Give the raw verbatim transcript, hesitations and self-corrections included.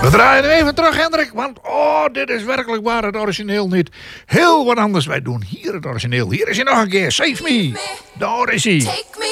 We draaien hem even terug, Hendrik. Want oh, dit is werkelijk waar het origineel niet. Heel wat anders. Wij doen hier het origineel. Hier is hij nog een keer. Save Me. Daar is hij. Take me